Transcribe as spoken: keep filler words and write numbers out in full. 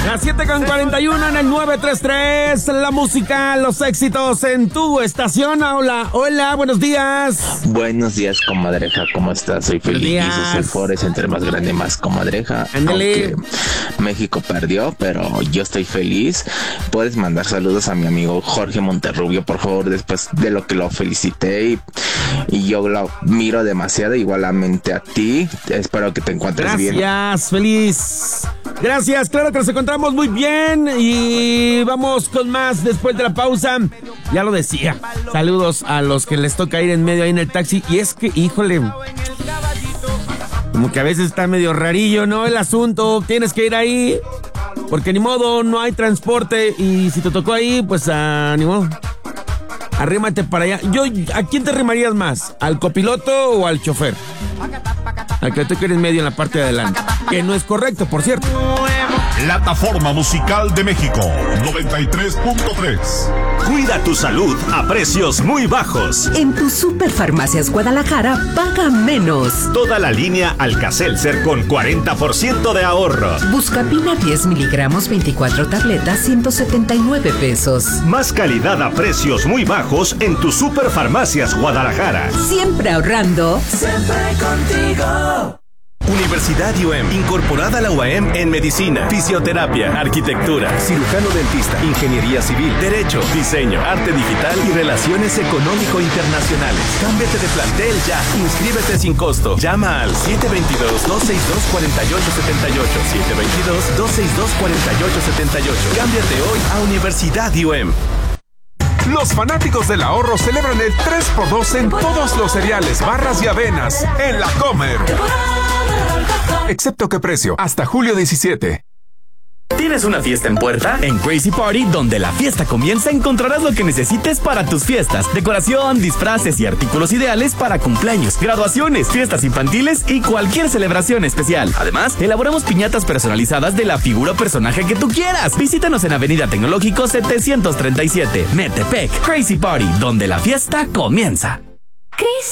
Las siete con cuarenta y uno en el nueve tres tres. La música, los éxitos en tu estación. Hola, hola, buenos días. Buenos días, comadreja. ¿Cómo estás? Soy feliz. Soy el Forest, entre más grande, más comadreja. Ándale. Aunque México perdió, pero yo estoy feliz. Puedes mandar saludos a mi amigo Jorge Monterrubio, por favor, después de lo que lo felicité y, y yo lo miro demasiado, igualmente a ti. Espero que te encuentres Gracias, bien. Gracias, feliz. Gracias, claro que nos encontramos muy bien y vamos con más después de la pausa. Ya lo decía, saludos a los que les toca ir en medio ahí en el taxi. Y es que, híjole, como que a veces está medio rarillo, ¿no? El asunto, tienes que ir ahí porque ni modo, no hay transporte. Y si te tocó ahí, pues ah, ni modo, arrímate para allá. Yo, ¿a quién te arrimarías más? ¿Al copiloto o al chofer? Al que tú eres medio en la parte de adelante. Que no es correcto, por cierto. Plataforma Musical de México, noventa y tres punto tres. Cuida tu salud a precios muy bajos. En tu Superfarmacias Guadalajara, paga menos. Toda la línea Alka-Seltzer con cuarenta por ciento de ahorro. Buscapina diez miligramos, veinticuatro tabletas, ciento setenta y nueve pesos. Más calidad a precios muy bajos en tu Superfarmacias Guadalajara. Siempre ahorrando. Siempre contigo. Universidad U A M, incorporada a la U A M en medicina, fisioterapia, arquitectura, cirujano dentista, ingeniería civil, derecho, diseño, arte digital y relaciones económico-internacionales. Cámbiate de plantel ya. Inscríbete sin costo. Llama al siete dos dos, dos seis dos, cuatro ocho siete ocho, siete dos dos, dos seis dos, cuatro ocho siete ocho. Cámbiate hoy a Universidad U A M. Los fanáticos del ahorro celebran el tres por dos en todos los cereales, barras y avenas en La Comer. Excepto qué precio, hasta julio diecisiete. ¿Tienes una fiesta en puerta? En Crazy Party, donde la fiesta comienza, encontrarás lo que necesites para tus fiestas. Decoración, disfraces y artículos ideales para cumpleaños, graduaciones, fiestas infantiles y cualquier celebración especial. Además, elaboramos piñatas personalizadas de la figura o personaje que tú quieras. Visítanos en Avenida Tecnológico setecientos treinta y siete, Metepec. Crazy Party, donde la fiesta comienza.